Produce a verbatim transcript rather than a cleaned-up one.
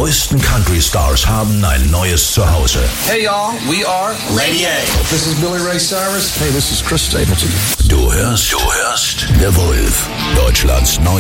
größten Country-Stars haben ein neues Zuhause. Hey y'all, we are Lady A. This is Billy Ray Cyrus. Hey, this is Chris Stapleton. Du hörst, du hörst The Wolf, Deutschlands neu